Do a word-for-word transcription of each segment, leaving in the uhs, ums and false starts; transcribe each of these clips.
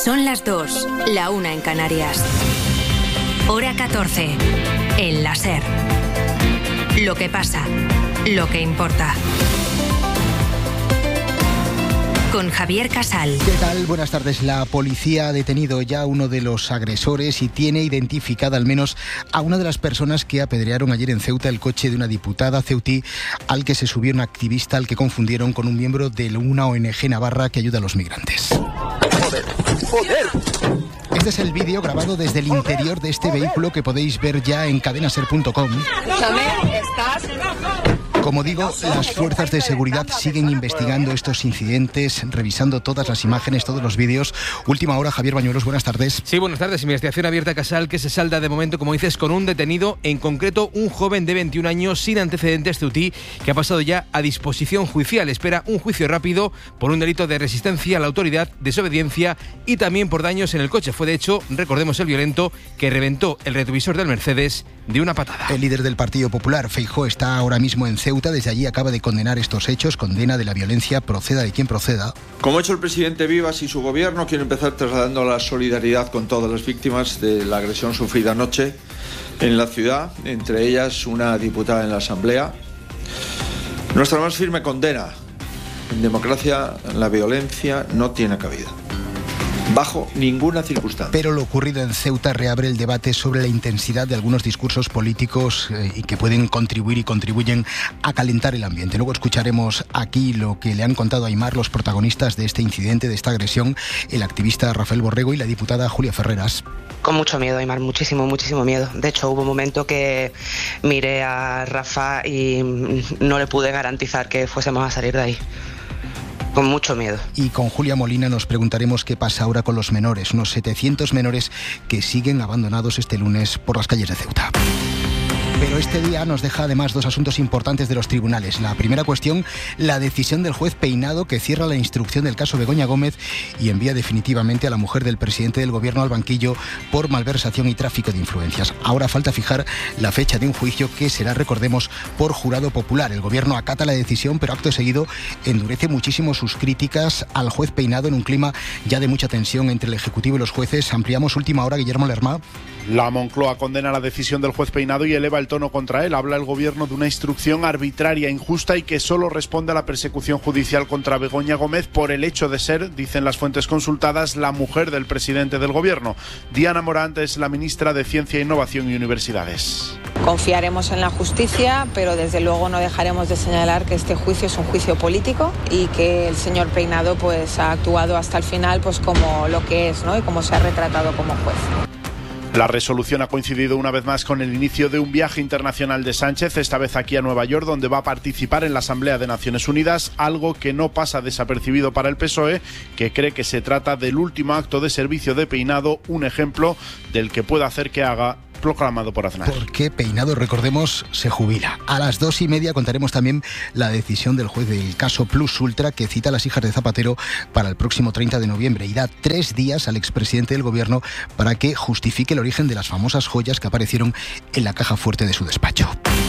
Son las dos, la una en Canarias. Hora catorce, en la SER. Lo que pasa, lo que importa. Con Javier Casal. ¿Qué tal? Buenas tardes. La policía ha detenido ya a uno de los agresores y tiene identificada al menos a una de las personas que apedrearon ayer en Ceuta el coche de una diputada ceutí al que se subió un activista al que confundieron con un miembro de una O N G navarra que ayuda a los migrantes. ¡Joder! ¡Joder! Este es el vídeo grabado desde el interior de este vehículo que podéis ver ya en cadena ser punto com. Como digo, las fuerzas de seguridad siguen investigando estos incidentes, revisando todas las imágenes, todos los vídeos. Última hora, Javier Bañuelos, buenas tardes. Sí, buenas tardes. Investigación abierta, Casal, que se salda de momento, como dices, con un detenido, en concreto un joven de veintiún años sin antecedentes ceutí, que ha pasado ya a disposición judicial. Espera un juicio rápido por un delito de resistencia a la autoridad, desobediencia y también por daños en el coche. Fue, de hecho, recordemos, el violento que reventó el retrovisor del Mercedes de una patada. El líder del Partido Popular, Feijóo, está ahora mismo en Ceuta. Desde allí acaba de condenar estos hechos, condena de la violencia, proceda de quien proceda. Como ha hecho el presidente Vivas y su gobierno, quiero empezar trasladando la solidaridad con todas las víctimas de la agresión sufrida anoche en la ciudad, entre ellas una diputada en la Asamblea. Nuestra más firme condena. En democracia la violencia no tiene cabida, bajo ninguna circunstancia. Pero lo ocurrido en Ceuta reabre el debate sobre la intensidad de algunos discursos políticos eh, y que pueden contribuir y contribuyen a calentar el ambiente. Luego escucharemos aquí lo que le han contado a Aimar los protagonistas de este incidente, de esta agresión, el activista Rafael Borrego y la diputada Julia Ferreras. Con mucho miedo, Aimar, muchísimo, muchísimo miedo. De hecho, hubo un momento que miré a Rafa y no le pude garantizar que fuésemos a salir de ahí. Con mucho miedo. Y con Julia Molina nos preguntaremos qué pasa ahora con los menores, unos setecientos menores que siguen abandonados este lunes por las calles de Ceuta. Pero este día nos deja además dos asuntos importantes de los tribunales. La primera cuestión, la decisión del juez Peinado, que cierra la instrucción del caso Begoña Gómez y envía definitivamente a la mujer del presidente del gobierno al banquillo por malversación y tráfico de influencias. Ahora falta fijar la fecha de un juicio que será, recordemos, por jurado popular. El gobierno acata la decisión, pero acto seguido endurece muchísimo sus críticas al juez Peinado en un clima ya de mucha tensión entre el Ejecutivo y los jueces. Ampliamos última hora, Guillermo Lerma. La Moncloa condena la decisión del juez Peinado y eleva el tono contra él. Habla el gobierno de una instrucción arbitraria, injusta y que solo responde a la persecución judicial contra Begoña Gómez por el hecho de ser, dicen las fuentes consultadas, la mujer del presidente del gobierno. Diana Morant es la ministra de Ciencia, Innovación y Universidades. Confiaremos en la justicia, pero desde luego no dejaremos de señalar que este juicio es un juicio político y que el señor Peinado pues ha actuado hasta el final pues como lo que es, ¿no? Y como se ha retratado como juez. La resolución ha coincidido una vez más con el inicio de un viaje internacional de Sánchez, esta vez aquí a Nueva York, donde va a participar en la Asamblea de Naciones Unidas, algo que no pasa desapercibido para el P S O E, que cree que se trata del último acto de servicio de Peinado, un ejemplo del que puede hacer que haga, proclamado por Aznar. Porque Peinado, recordemos, se jubila. A las dos y media contaremos también la decisión del juez del caso Plus Ultra, que cita a las hijas de Zapatero para el próximo treinta de noviembre y da tres días al expresidente del gobierno para que justifique el origen de las famosas joyas que aparecieron en la caja fuerte de su despacho.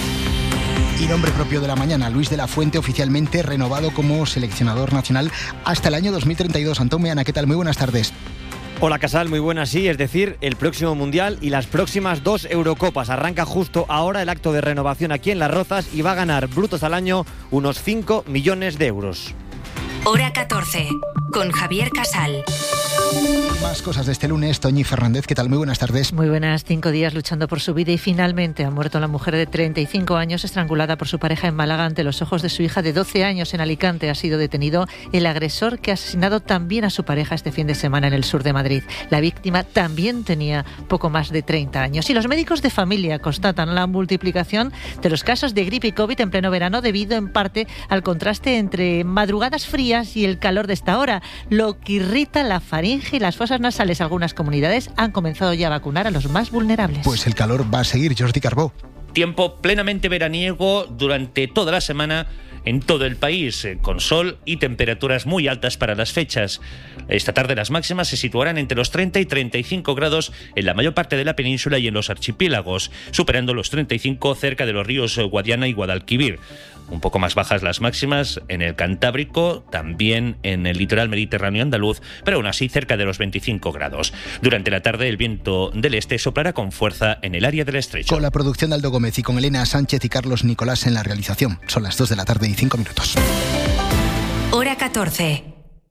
Y nombre propio de la mañana, Luis de la Fuente, oficialmente renovado como seleccionador nacional hasta el año dos mil treinta y dos. Antón Meana, ¿qué tal? Muy buenas tardes. Hola Casal, muy buenas, sí, es decir, el próximo Mundial y las próximas dos Eurocopas. Arranca justo ahora el acto de renovación aquí en Las Rozas y va a ganar brutos al año unos cinco millones de euros. Hora catorce, con Javier Casal. Más cosas de este lunes. Toñi Fernández, ¿qué tal? Muy buenas tardes. Muy buenas. Cinco días luchando por su vida y finalmente ha muerto la mujer de treinta y cinco años estrangulada por su pareja en Málaga ante los ojos de su hija de doce años en Alicante. Ha sido detenido el agresor que ha asesinado también a su pareja este fin de semana en el sur de Madrid. La víctima también tenía poco más de treinta años. Y los médicos de familia constatan la multiplicación de los casos de gripe y COVID en pleno verano debido en parte al contraste entre madrugadas frías y el calor de esta hora, lo que irrita la faringe y las fosas nasales. Algunas comunidades han comenzado ya a vacunar a los más vulnerables. Pues el calor va a seguir, Jordi Carbó. Tiempo plenamente veraniego durante toda la semana en todo el país, con sol y temperaturas muy altas para las fechas. Esta tarde las máximas se situarán entre los treinta y treinta y cinco grados en la mayor parte de la península y en los archipiélagos, superando los treinta y cinco cerca de los ríos Guadiana y Guadalquivir. Un poco más bajas las máximas en el Cantábrico, también en el litoral mediterráneo andaluz, pero aún así cerca de los veinticinco grados. Durante la tarde el viento del este soplará con fuerza en el área del estrecho. Con la producción de Aldo Gómez y con Elena Sánchez y Carlos Nicolás en la realización. Son las dos de la tarde y cinco minutos. Hora catorce.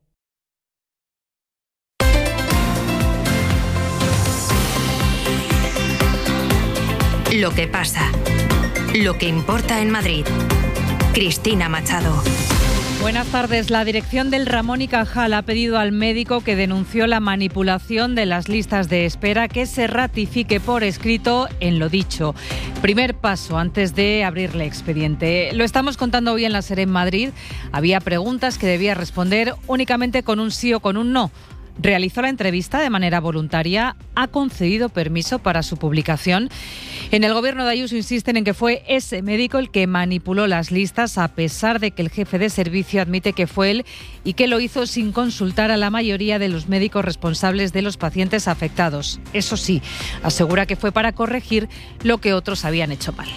Lo que pasa. Lo que importa en Madrid. Cristina Machado. Buenas tardes. La dirección del Ramón y Cajal ha pedido al médico que denunció la manipulación de las listas de espera que se ratifique por escrito en lo dicho. Primer paso antes de abrirle expediente. Lo estamos contando hoy en la SER en Madrid. Había preguntas que debía responder únicamente con un sí o con un no. Realizó la entrevista de manera voluntaria, ha concedido permiso para su publicación. En el gobierno de Ayuso insisten en que fue ese médico el que manipuló las listas, a pesar de que el jefe de servicio admite que fue él y que lo hizo sin consultar a la mayoría de los médicos responsables de los pacientes afectados. Eso sí, asegura que fue para corregir lo que otros habían hecho mal.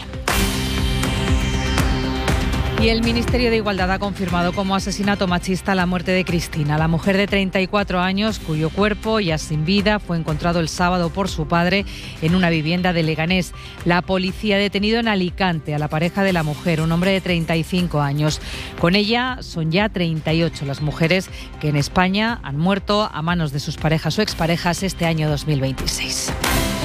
Y el Ministerio de Igualdad ha confirmado como asesinato machista la muerte de Cristina, la mujer de treinta y cuatro años cuyo cuerpo, ya sin vida, fue encontrado el sábado por su padre en una vivienda de Leganés. La policía ha detenido en Alicante a la pareja de la mujer, un hombre de treinta y cinco años. Con ella son ya treinta y ocho las mujeres que en España han muerto a manos de sus parejas o exparejas este año dos mil veintiséis.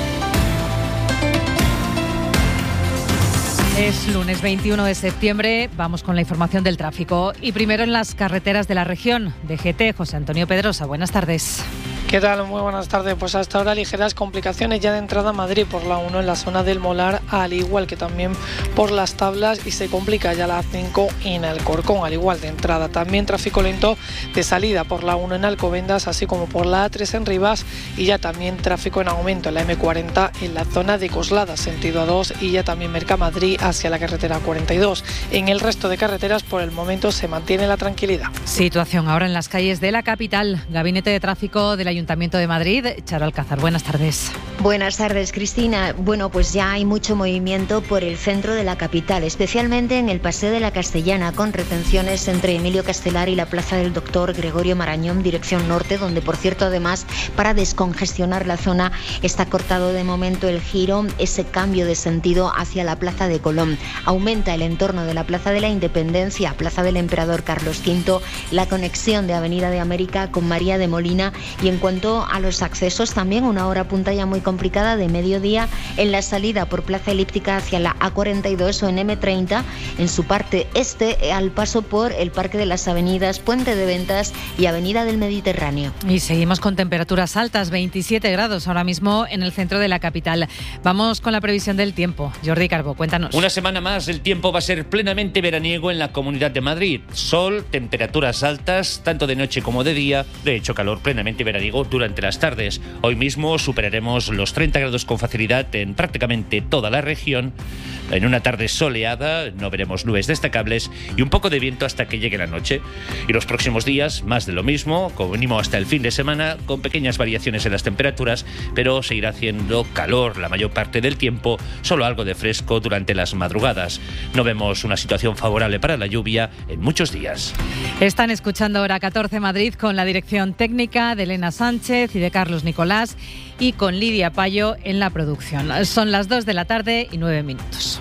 Es lunes veintiuno de septiembre, vamos con la información del tráfico. Y primero en las carreteras de la región. D G T, José Antonio Pedrosa, buenas tardes. ¿Qué tal? Muy buenas tardes. Pues hasta ahora ligeras complicaciones ya de entrada a Madrid por la uno en la zona del Molar, al igual que también por las Tablas, y se complica ya la A cinco en Alcorcón, al igual de entrada. También tráfico lento de salida por la uno en Alcobendas, así como por la A tres en Rivas, y ya también tráfico en aumento en la eme cuarenta en la zona de Coslada, sentido A dos, y ya también Mercamadrid hacia la carretera cuarenta y dos. En el resto de carreteras por el momento se mantiene la tranquilidad. Situación ahora en las calles de la capital. Gabinete de Tráfico del Ayuntamiento de Madrid, Charo Alcázar, buenas tardes. Buenas tardes, Cristina. Bueno, pues ya hay mucho movimiento por el centro de la capital, especialmente en el Paseo de la Castellana, con retenciones entre Emilio Castelar y la Plaza del Doctor Gregorio Marañón, dirección norte, donde, por cierto, además, para descongestionar la zona, está cortado de momento el giro, ese cambio de sentido hacia la Plaza de Colón. Aumenta el entorno de la Plaza de la Independencia, Plaza del Emperador Carlos quinto, la conexión de Avenida de América con María de Molina, y en cuanto a los accesos, también una hora punta ya muy complicada de mediodía en la salida por Plaza Elíptica hacia la A cuarenta y dos o en eme treinta, en su parte este, al paso por el Parque de las Avenidas, Puente de Ventas y Avenida del Mediterráneo. Y seguimos con temperaturas altas, veintisiete grados ahora mismo en el centro de la capital. Vamos con la previsión del tiempo. Jordi Carbo, cuéntanos. Una semana más el tiempo va a ser plenamente veraniego en la Comunidad de Madrid. Sol, temperaturas altas, tanto de noche como de día. De hecho, calor plenamente veraniego durante las tardes. Hoy mismo superaremos los treinta grados con facilidad en prácticamente toda la región. En una tarde soleada, no veremos nubes destacables y un poco de viento hasta que llegue la noche. Y los próximos días, más de lo mismo, como mínimo hasta el fin de semana, con pequeñas variaciones en las temperaturas, pero seguirá haciendo calor la mayor parte del tiempo, solo algo de fresco durante las madrugadas. No vemos una situación favorable para la lluvia en muchos días. Están escuchando Hora catorce Madrid con la dirección técnica de Elena Sánchez y de Carlos Nicolás, y con Lidia Payo en la producción. Son las dos de la tarde y nueve minutos.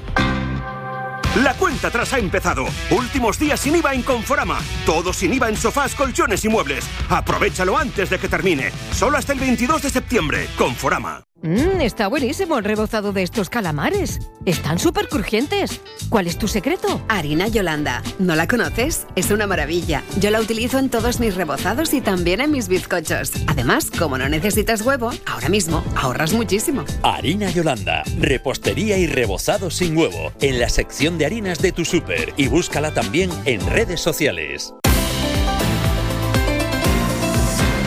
La cuenta atrás ha empezado. Últimos días sin I V A en Conforama. Todo sin I V A en sofás, colchones y muebles. Aprovéchalo antes de que termine. Solo hasta el veintidós de septiembre. Conforama. Mmm, está buenísimo el rebozado de estos calamares. Están súper crujientes. ¿Cuál es tu secreto? Harina Yolanda. ¿No la conoces? Es una maravilla. Yo la utilizo en todos mis rebozados y también en mis bizcochos. Además, como no necesitas huevo, ahora mismo ahorras muchísimo. Harina Yolanda. Repostería y rebozado sin huevo. En la sección de harinas de tu súper. Y búscala también en redes sociales.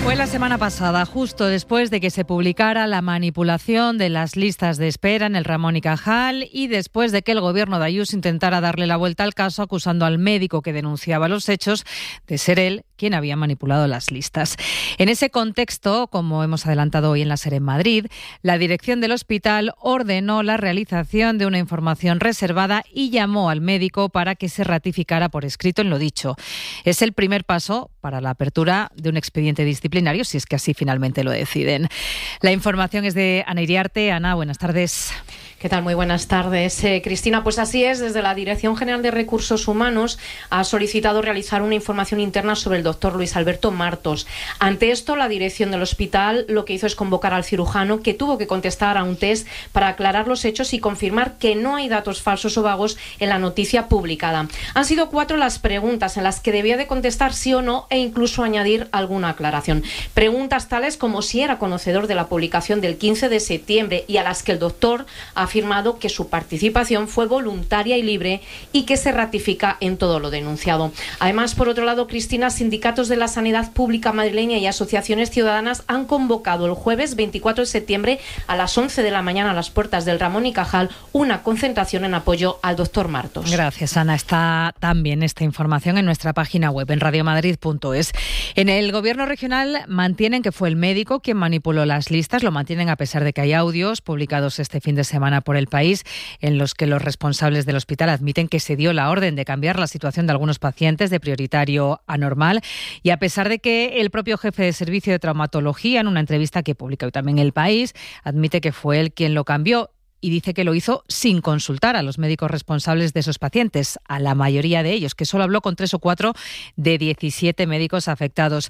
Fue la semana pasada, justo después de que se publicara la manipulación de las listas de espera en el Ramón y Cajal y después de que el gobierno de Ayuso intentara darle la vuelta al caso acusando al médico que denunciaba los hechos de ser él quien había manipulado las listas. En ese contexto, como hemos adelantado hoy en la SER en Madrid, la dirección del hospital ordenó la realización de una información reservada y llamó al médico para que se ratificara por escrito en lo dicho. Es el primer paso para la apertura de un expediente disciplinario, si es que así finalmente lo deciden. La información es de Ana Iriarte. Ana, buenas tardes. ¿Qué tal? Muy buenas tardes. Eh, Cristina, pues así es, desde la Dirección General de Recursos Humanos ha solicitado realizar una información interna sobre el doctor Luis Alberto Martos. Ante esto, la dirección del hospital lo que hizo es convocar al cirujano, que tuvo que contestar a un test para aclarar los hechos y confirmar que no hay datos falsos o vagos en la noticia publicada. Han sido cuatro las preguntas en las que debía de contestar sí o no e incluso añadir alguna aclaración. Preguntas tales como si era conocedor de la publicación del quince de septiembre y a las que el doctor ha afirmado que su participación fue voluntaria y libre y que se ratifica en todo lo denunciado. Además, por otro lado, Cristina, sindicatos de la sanidad pública madrileña y asociaciones ciudadanas han convocado el jueves veinticuatro de septiembre a las once de la mañana a las puertas del Ramón y Cajal una concentración en apoyo al doctor Martos. Gracias, Ana. Está también esta información en nuestra página web, en radiomadrid punto es. En el gobierno regional mantienen que fue el médico quien manipuló las listas, lo mantienen a pesar de que hay audios publicados este fin de semana por El País en los que los responsables del hospital admiten que se dio la orden de cambiar la situación de algunos pacientes de prioritario a normal, y a pesar de que el propio jefe de servicio de traumatología en una entrevista que publica hoy también El País admite que fue él quien lo cambió y dice que lo hizo sin consultar a los médicos responsables de esos pacientes, a la mayoría de ellos, que solo habló con tres o cuatro de diecisiete médicos afectados.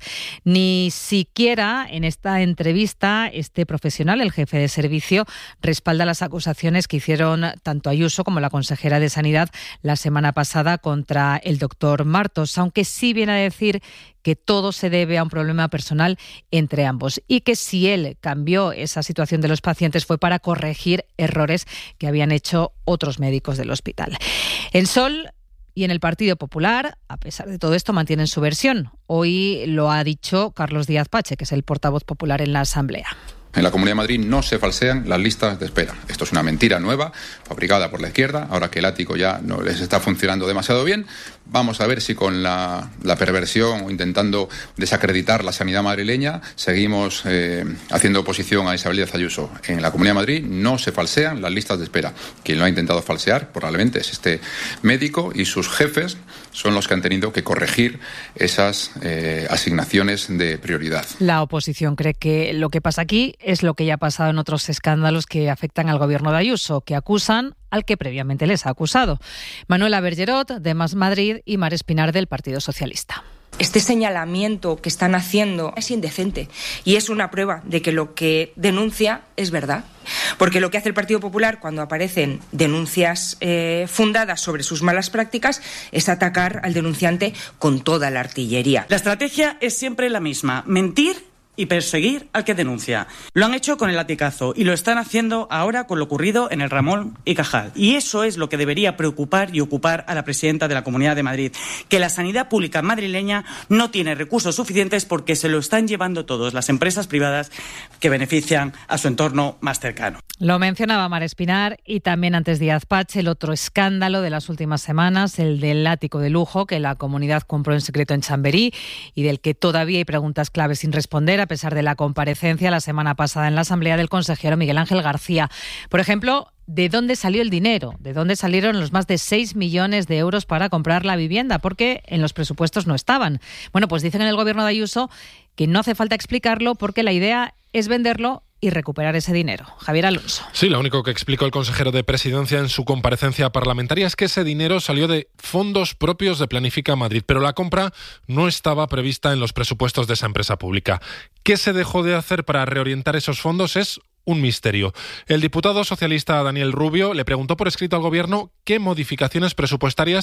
Ni siquiera en esta entrevista este profesional, el jefe de servicio, respalda las acusaciones que hicieron tanto Ayuso como la consejera de Sanidad la semana pasada contra el doctor Martos, aunque sí viene a decir que todo se debe a un problema personal entre ambos y que si él cambió esa situación de los pacientes fue para corregir errores que habían hecho otros médicos del hospital. En Sol y en el Partido Popular, a pesar de todo esto, mantienen su versión. Hoy lo ha dicho Carlos Díaz Pache, que es el portavoz popular en la Asamblea. En la Comunidad de Madrid no se falsean las listas de espera. Esto es una mentira nueva, fabricada por la izquierda. Ahora que el ático ya no les está funcionando demasiado bien, vamos a ver si con la, la perversión o intentando desacreditar la sanidad madrileña seguimos eh, haciendo oposición a Isabel Díaz Ayuso. En la Comunidad de Madrid no se falsean las listas de espera. Quien lo ha intentado falsear probablemente es este médico y sus jefes son los que han tenido que corregir esas eh, asignaciones de prioridad. La oposición cree que lo que pasa aquí es lo que ya ha pasado en otros escándalos que afectan al gobierno de Ayuso, que acusan al que previamente les ha acusado. Manuela Bergerot, de Más Madrid, y Mar Espinar, del Partido Socialista. Este señalamiento que están haciendo es indecente y es una prueba de que lo que denuncia es verdad. Porque lo que hace el Partido Popular cuando aparecen denuncias eh, fundadas sobre sus malas prácticas es atacar al denunciante con toda la artillería. La estrategia es siempre la misma: mentir y perseguir al que denuncia. Lo han hecho con el latigazo y lo están haciendo ahora con lo ocurrido en el Ramón y Cajal. Y eso es lo que debería preocupar y ocupar a la presidenta de la Comunidad de Madrid, que la sanidad pública madrileña no tiene recursos suficientes porque se lo están llevando todos las empresas privadas que benefician a su entorno más cercano. Lo mencionaba Mar Espinar y también antes Díaz Pache, el otro escándalo de las últimas semanas, el del ático de lujo que la comunidad compró en secreto en Chamberí y del que todavía hay preguntas claves sin responder, a pesar de la comparecencia la semana pasada en la Asamblea del consejero Miguel Ángel García. Por ejemplo, ¿de dónde salió el dinero? ¿De dónde salieron los más de seis millones de euros para comprar la vivienda? Porque en los presupuestos no estaban. Bueno, pues dicen en el gobierno de Ayuso que no hace falta explicarlo porque la idea es venderlo y recuperar ese dinero. Javier Alonso. Sí, lo único que explicó el consejero de Presidencia en su comparecencia parlamentaria es que ese dinero salió de fondos propios de Planifica Madrid, pero la compra no estaba prevista en los presupuestos de esa empresa pública. ¿Qué se dejó de hacer para reorientar esos fondos? Es un misterio. El diputado socialista Daniel Rubio le preguntó por escrito al Gobierno qué modificaciones presupuestarias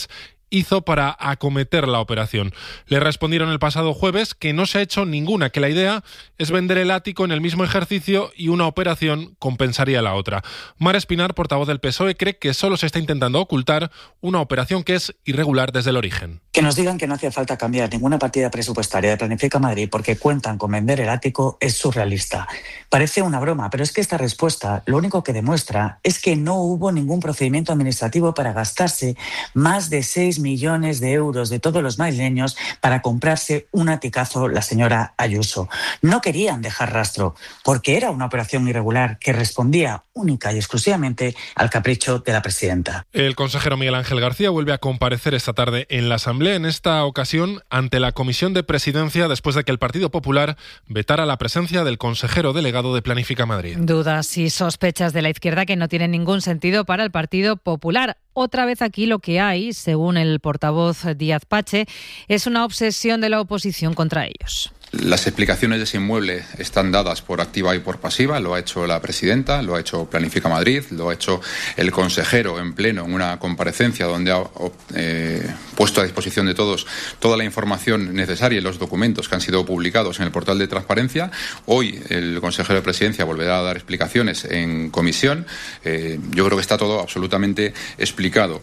hizo para acometer la operación. Le respondieron el pasado jueves que no se ha hecho ninguna, que la idea es vender el ático en el mismo ejercicio y una operación compensaría la otra. Mar Espinar, portavoz del P S O E, cree que solo se está intentando ocultar una operación que es irregular desde el origen. Que nos digan que no hacía falta cambiar ninguna partida presupuestaria de Planifica Madrid porque cuentan con vender el ático es surrealista. Parece una broma, pero es que esta respuesta lo único que demuestra es que no hubo ningún procedimiento administrativo para gastarse más de seis millones de euros de todos los madrileños para comprarse un aticazo la señora Ayuso. No querían dejar rastro porque era una operación irregular que respondía única y exclusivamente al capricho de la presidenta. El consejero Miguel Ángel García vuelve a comparecer esta tarde en la Asamblea, en esta ocasión ante la Comisión de Presidencia, después de que el Partido Popular vetara la presencia del consejero delegado de Planifica Madrid. Dudas y sospechas de la izquierda que no tienen ningún sentido para el Partido Popular. Otra vez aquí lo que hay, según el portavoz Díaz Pache, es una obsesión de la oposición contra ellos. Las explicaciones de ese inmueble están dadas por activa y por pasiva, lo ha hecho la presidenta, lo ha hecho Planifica Madrid, lo ha hecho el consejero en pleno en una comparecencia donde ha eh, puesto a disposición de todos toda la información necesaria y los documentos que han sido publicados en el portal de transparencia. Hoy el consejero de Presidencia volverá a dar explicaciones en comisión. Eh, yo creo que está todo absolutamente explicado.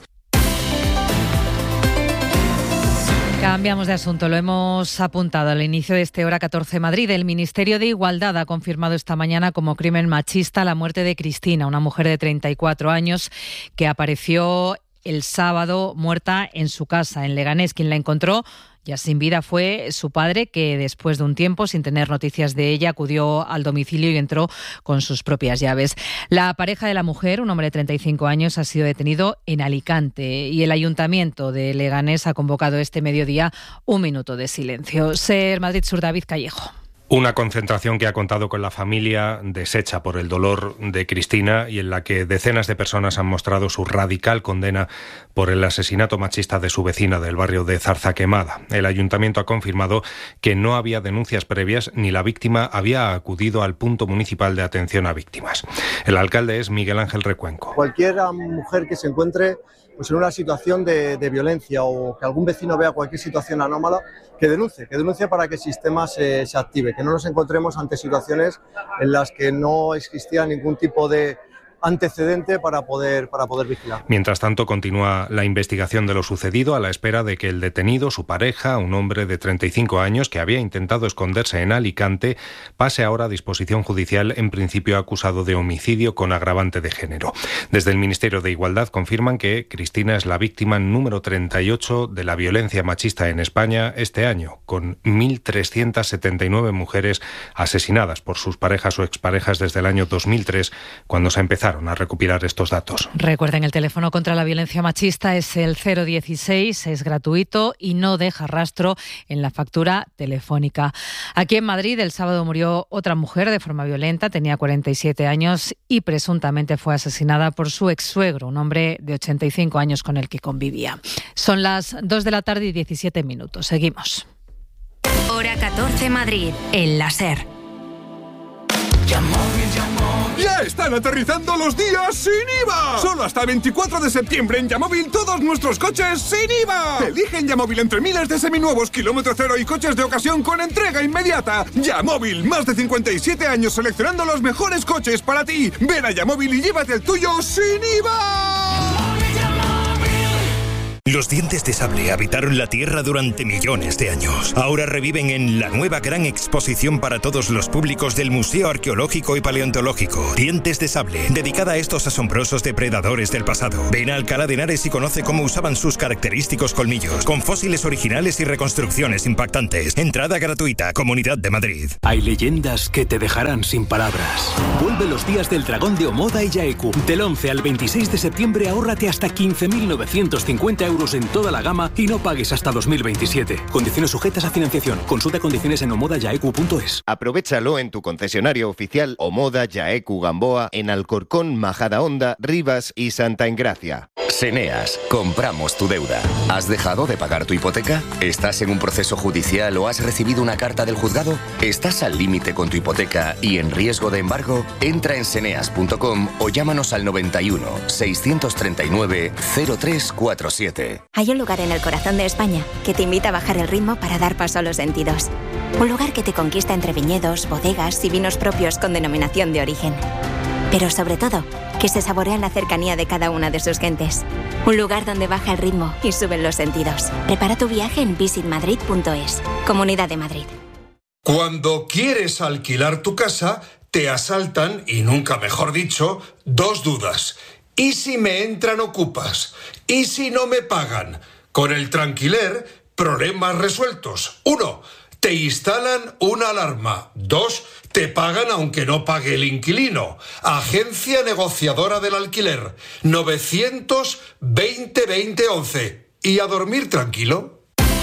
Cambiamos de asunto, lo hemos apuntado al inicio de este Hora catorce Madrid. El Ministerio de Igualdad ha confirmado esta mañana como crimen machista la muerte de Cristina, una mujer de treinta y cuatro años que apareció el sábado muerta en su casa en Leganés. Quien la encontró ya sin vida fue su padre, que después de un tiempo, sin tener noticias de ella, acudió al domicilio y entró con sus propias llaves. La pareja de la mujer, un hombre de treinta y cinco años, ha sido detenido en Alicante y el Ayuntamiento de Leganés ha convocado este mediodía un minuto de silencio. Ser Madrid Sur, David Callejo. Una concentración que ha contado con la familia deshecha por el dolor de Cristina y en la que decenas de personas han mostrado su radical condena por el asesinato machista de su vecina del barrio de Zarzaquemada. El ayuntamiento ha confirmado que no había denuncias previas ni la víctima había acudido al punto municipal de atención a víctimas. El alcalde es Miguel Ángel Recuenco. Cualquier mujer que se encuentre pues en una situación de, de violencia o que algún vecino vea cualquier situación anómala, que denuncie, que denuncie para que el sistema se, se active, que no nos encontremos ante situaciones en las que no existía ningún tipo de antecedente para poder, para poder vigilar. Mientras tanto, continúa la investigación de lo sucedido a la espera de que el detenido, su pareja, un hombre de treinta y cinco años que había intentado esconderse en Alicante, pase ahora a disposición judicial, en principio acusado de homicidio con agravante de género. Desde el Ministerio de Igualdad confirman que Cristina es la víctima número treinta y ocho de la violencia machista en España este año, con mil trescientas setenta y nueve mujeres asesinadas por sus parejas o exparejas desde el año dos mil tres, cuando se empezaron a recopilar estos datos. Recuerden, el teléfono contra la violencia machista es el cero dieciséis, es gratuito y no deja rastro en la factura telefónica. Aquí en Madrid el sábado murió otra mujer de forma violenta, tenía cuarenta y siete años y presuntamente fue asesinada por su ex-suegro, un hombre de ochenta y cinco años con el que convivía. Son las dos de la tarde y diecisiete minutos. Seguimos. Hora catorce Madrid, el láser. ¡Ya están aterrizando los días sin I V A! Solo hasta el veinticuatro de septiembre en Yamóvil todos nuestros coches sin I V A. Elige en Yamóvil entre miles de seminuevos, kilómetro cero y coches de ocasión con entrega inmediata. Yamóvil, más de cincuenta y siete años seleccionando los mejores coches para ti. Ven a Yamóvil y llévate el tuyo sin I V A. Los dientes de sable habitaron la Tierra durante millones de años. Ahora reviven en la nueva gran exposición para todos los públicos del Museo Arqueológico y Paleontológico. Dientes de sable, dedicada a estos asombrosos depredadores del pasado. Ven a Alcalá de Henares y conoce cómo usaban sus característicos colmillos, con fósiles originales y reconstrucciones impactantes. Entrada gratuita, Comunidad de Madrid. Hay leyendas que te dejarán sin palabras. Vuelve los días del dragón de Omoda y Yaeku. Del once al veintiséis de septiembre ahórrate hasta quince mil novecientos cincuenta euros en toda la gama y no pagues hasta dos mil veintisiete. Condiciones sujetas a financiación. Consulta condiciones en omoda yaeku punto es. Aprovechalo en tu concesionario oficial Omoda Yaeku Gamboa en Alcorcón, Majadahonda, Rivas y Santa Engracia. Seneas, compramos tu deuda. ¿Has dejado de pagar tu hipoteca? ¿Estás en un proceso judicial o has recibido una carta del juzgado? ¿Estás al límite con tu hipoteca y en riesgo de embargo? Entra en seneas punto com o llámanos al noventa y uno, seiscientos treinta y nueve, cero tres cuarenta y siete. Norte. Hay un lugar en el corazón de España que te invita a bajar el ritmo para dar paso a los sentidos. Un lugar que te conquista entre viñedos, bodegas y vinos propios con denominación de origen. Pero sobre todo, que se saborea en la cercanía de cada una de sus gentes. Un lugar donde baja el ritmo y suben los sentidos. Prepara tu viaje en visit madrid punto es. Comunidad de Madrid. Cuando quieres alquilar tu casa, te asaltan, y nunca mejor dicho, dos dudas. ¿Y si me entran ocupas? ¿Y si no me pagan? Con el Tranquiler, problemas resueltos. Uno, te instalan una alarma. Dos, te pagan aunque no pague el inquilino. Agencia negociadora del alquiler. novecientos veinte veinte once. ¿Y a dormir tranquilo?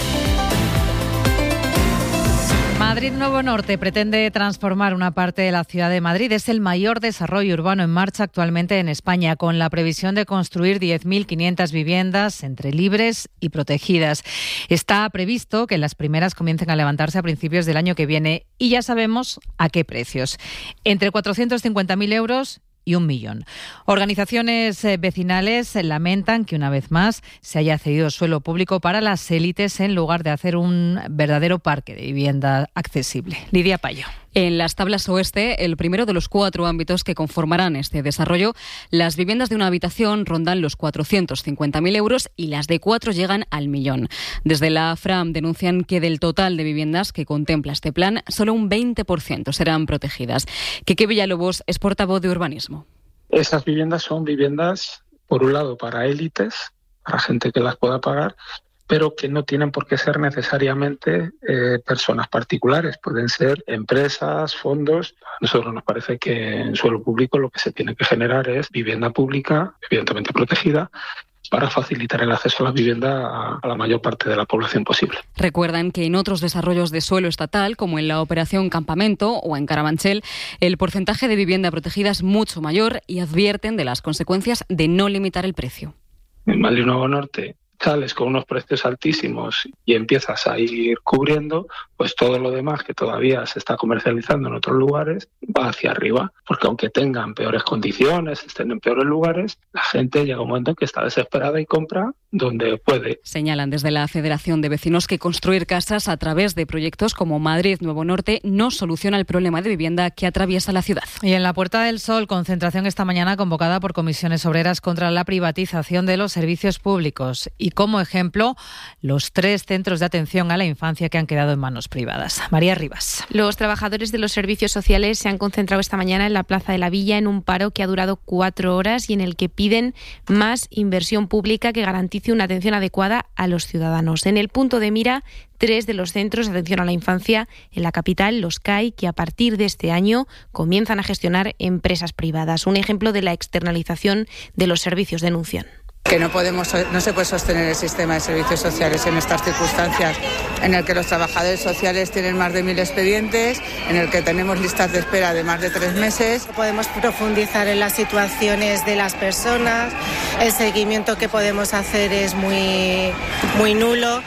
Madrid Nuevo Norte pretende transformar una parte de la ciudad de Madrid. Es el mayor desarrollo urbano en marcha actualmente en España, con la previsión de construir diez mil quinientas viviendas entre libres y protegidas. Está previsto que las primeras comiencen a levantarse a principios del año que viene y ya sabemos a qué precios. Entre cuatrocientos cincuenta mil euros y un millón. Organizaciones vecinales lamentan que una vez más se haya cedido suelo público para las élites en lugar de hacer un verdadero parque de vivienda accesible. Lidia Payo. En las tablas oeste, el primero de los cuatro ámbitos que conformarán este desarrollo, las viviendas de una habitación rondan los cuatrocientos cincuenta mil euros y las de cuatro llegan al millón. Desde la Fram denuncian que del total de viviendas que contempla este plan, solo un veinte por ciento serán protegidas. Quique Villalobos es portavoz de Urbanismo. Esas viviendas son viviendas, por un lado, para élites, para gente que las pueda pagar, pero que no tienen por qué ser necesariamente eh, personas particulares. Pueden ser empresas, fondos. A nosotros nos parece que en suelo público lo que se tiene que generar es vivienda pública, evidentemente protegida, para facilitar el acceso a la vivienda a, a la mayor parte de la población posible. Recuerdan que en otros desarrollos de suelo estatal, como en la Operación Campamento o en Carabanchel, el porcentaje de vivienda protegida es mucho mayor y advierten de las consecuencias de no limitar el precio. En Madrid Nuevo Norte sales con unos precios altísimos y empiezas a ir cubriendo, pues todo lo demás que todavía se está comercializando en otros lugares va hacia arriba, porque aunque tengan peores condiciones, estén en peores lugares, la gente llega un momento en que está desesperada y compra donde puede. Señalan desde la Federación de Vecinos que construir casas a través de proyectos como Madrid Nuevo Norte no soluciona el problema de vivienda que atraviesa la ciudad. Y en la Puerta del Sol, concentración esta mañana convocada por comisiones obreras contra la privatización de los servicios públicos. Y como ejemplo, los tres centros de atención a la infancia que han quedado en manos privadas. María Rivas. Los trabajadores de los servicios sociales se han concentrado esta mañana en la Plaza de la Villa en un paro que ha durado cuatro horas y en el que piden más inversión pública que garantice una atención adecuada a los ciudadanos. En el punto de mira, tres de los centros de atención a la infancia en la capital, los C A I, que a partir de este año comienzan a gestionar empresas privadas. Un ejemplo de la externalización de los servicios, denuncian. Que no podemos, no se puede sostener el sistema de servicios sociales en estas circunstancias, en el que los trabajadores sociales tienen más de mil expedientes, en el que tenemos listas de espera de más de tres meses. Podemos profundizar en las situaciones de las personas, el seguimiento que podemos hacer es muy, muy nulo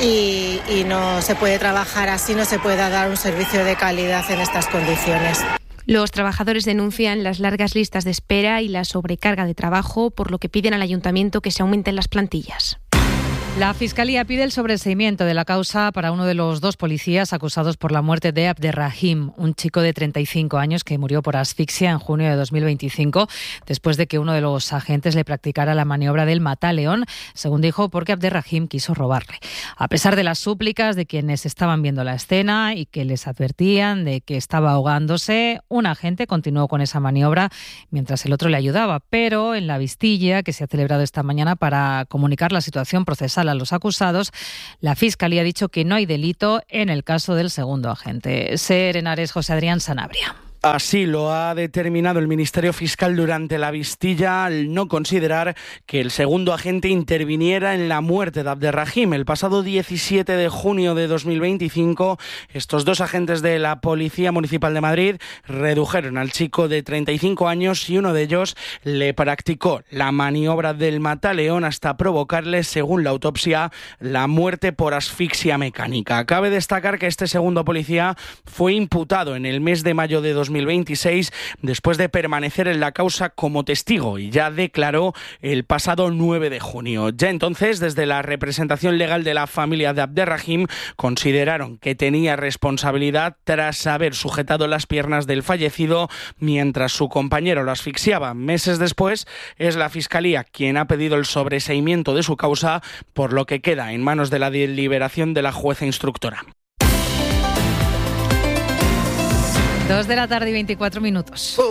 y, y no se puede trabajar así, no se puede dar un servicio de calidad en estas condiciones. Los trabajadores denuncian las largas listas de espera y la sobrecarga de trabajo, por lo que piden al ayuntamiento que se aumenten las plantillas. La Fiscalía pide el sobreseimiento de la causa para uno de los dos policías acusados por la muerte de Abderrahim, un chico de treinta y cinco años que murió por asfixia en junio de dos mil veinticinco, después de que uno de los agentes le practicara la maniobra del mataleón, según dijo, porque Abderrahim quiso robarle. A pesar de las súplicas de quienes estaban viendo la escena y que les advertían de que estaba ahogándose, un agente continuó con esa maniobra mientras el otro le ayudaba, pero en la vistilla que se ha celebrado esta mañana para comunicar la situación procesal a los acusados, la Fiscalía ha dicho que no hay delito en el caso del segundo agente. Ser Henares, José Adrián Sanabria. Así lo ha determinado el Ministerio Fiscal durante la vistilla al no considerar que el segundo agente interviniera en la muerte de Abderrahim. El pasado diecisiete de junio de dos mil veinticinco, estos dos agentes de la Policía Municipal de Madrid redujeron al chico de treinta y cinco años y uno de ellos le practicó la maniobra del mataleón hasta provocarle, según la autopsia, la muerte por asfixia mecánica. Cabe destacar que este segundo policía fue imputado en el mes de mayo de dos dos mil veintiséis, después de permanecer en la causa como testigo, y ya declaró el pasado nueve de junio. Ya entonces, desde la representación legal de la familia de Abderrahim, consideraron que tenía responsabilidad tras haber sujetado las piernas del fallecido mientras su compañero lo asfixiaba. Meses después, es la Fiscalía quien ha pedido el sobreseimiento de su causa, por lo que queda en manos de la deliberación de la jueza instructora. Dos de la tarde y veinticuatro minutos.